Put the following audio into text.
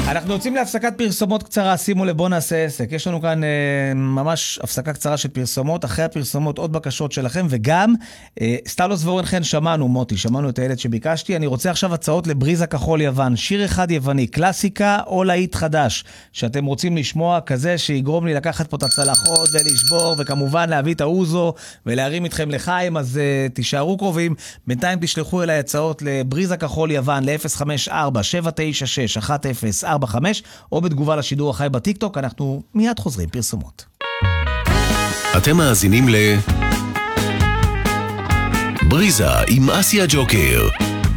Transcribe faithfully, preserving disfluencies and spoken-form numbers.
אנחנו יוצאים להפסקת פרסומות קצרה, שימו לב, בוא נעשה עסק. יש לנו כאן אה, ממש הפסקה קצרה של פרסומות, אחרי הפרסומות עוד בקשות שלכם, וגם אה, סטלוס ואורן חן שמענו, מוטי, שמענו את הילד שביקשתי, אני רוצה עכשיו הצעות לבריזה כחול יוון, שיר אחד יווני, קלאסיקה או להיט חדש, שאתם רוצים לשמוע, כזה שיגרום לי לקחת פה את הצלחות ולשבור, וכמובן להביא את האוזו ולהרים איתכם לחיים, אז אה, תישארו קרובים, בינתיים תשלחו אליי הצעות לבריזה כחול יוון, ל-אפס חמש ארבע שבע תשע שש אחת אפס ארבע חמש, או בתגובה לשידור החי בטיקטוק. אנחנו מיד חוזרים, פרסומות. אתם מאזינים ל... בריזה עם אסיה ג'וקר.